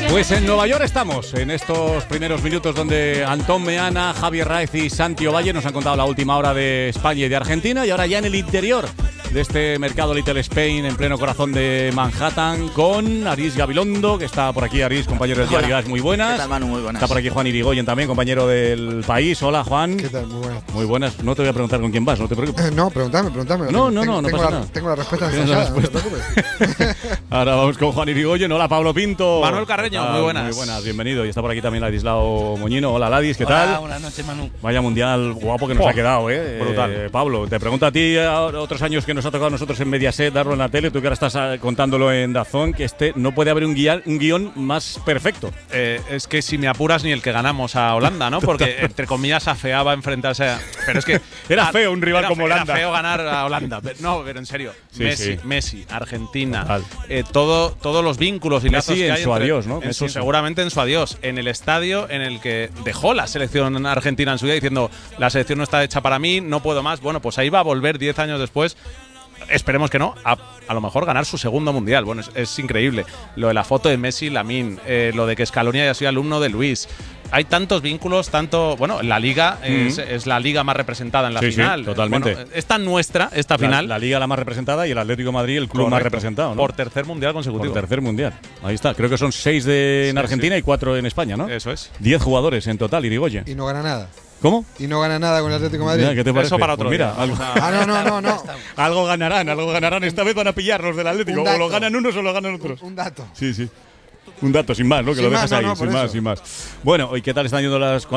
Pues en Nueva York estamos, en estos primeros minutos donde Antón Meana, Javier Raez y Santi Ovalle nos han contado la última hora de España y de Argentina, y ahora ya en el interior de este mercado Little Spain, en pleno corazón de Manhattan, con Aris Gabilondo, que está por aquí. Aris, compañero del diario As, muy buenas. ¿Qué tal, Manu? Muy buenas. Está por aquí Juan Irigoyen también, compañero del País. Hola, Juan. ¿Qué tal? Muy buenas. Muy buenas. No te voy a preguntar con quién vas, no te preocupes. No, pregúntame. No pasa nada. Tengo la respuesta Tienes la ensayada, no te preocupes. Ahora vamos con Juan Irigoyen. Hola, Pablo Pinto. Manuel Carreño, muy buenas. Muy buenas, bienvenido. Y está por aquí también Ladislao Moñino. Hola, Ladis, ¿qué tal? Hola, buenas noches, Manu. Vaya mundial guapo que nos ha quedado, ¿eh? Brutal. Pablo, te pregunto a ti, otros años que nos ha tocado a nosotros en Mediaset darlo en la tele, tú que ahora estás contándolo en DAZN, que no puede haber un guión más perfecto. Es que si me apuras ni el que ganamos a Holanda, ¿no? Porque, entre comillas, afeaba enfrentarse a… Pero es que… Era feo un rival como Holanda. Era feo ganar a Holanda. No, pero en serio. Sí, Messi, Argentina, total. todos los vínculos y lazos Messi que en hay su entre… adiós, ¿no? Seguramente en su adiós. En el estadio en el que dejó la selección argentina en su día diciendo la selección no está hecha para mí, no puedo más. Bueno, pues ahí va a volver 10 años después. Esperemos que no, a lo mejor ganar su segundo mundial. Bueno, es increíble. Lo de la foto de Messi, Lamine, lo de que Scaloni haya sido alumno de Luis. Hay tantos vínculos, bueno, la Liga es la liga más representada en la final. Sí, totalmente. Bueno, es tan nuestra esta final. La Liga la más representada y el Atlético de Madrid el club más representado, ¿no? Por tercer mundial consecutivo. Por tercer mundial. Ahí está. Creo que son 6 en Argentina y 4 en España, ¿no? Eso es. 10 jugadores en total, Irigoyen. Y no gana nada. ¿Cómo? Y no gana nada con el Atlético de Madrid. Mira, ¿qué te parece? Eso para otro Pues mira, día. algo, No. algo ganarán. Esta vez van a pillar los del Atlético. Un O dato. lo ganan unos o lo ganan otros. Un dato. Sí. Un dato, sin más, ¿no? Que Sin lo más, dejas ahí, no, por sin eso. más. Bueno, ¿y qué tal están yendo las…